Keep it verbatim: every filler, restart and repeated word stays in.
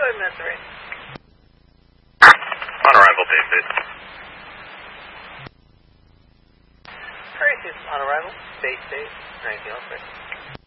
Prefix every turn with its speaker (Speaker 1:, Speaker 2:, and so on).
Speaker 1: ahead, Missouri.
Speaker 2: On arrival, Bay State.
Speaker 1: Prairie State on arrival, Bay State, nineteen oh six.